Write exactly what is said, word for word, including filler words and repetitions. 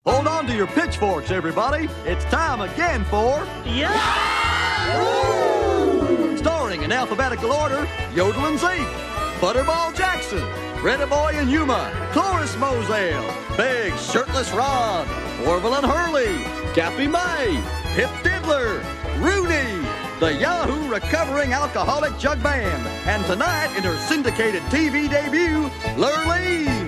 Hold on to your pitchforks, everybody. It's time again for... Yeah! Starring in alphabetical order, Yodel and Zeke, Butterball Jackson, Reddy Boy and Yuma, Cloris Moselle, Big Shirtless Rod, Orville and Hurley, Gappy May, Pip Diddler, Rooney, the Yahoo Recovering Alcoholic Jug Band, and tonight in her syndicated T V debut, Lurleen.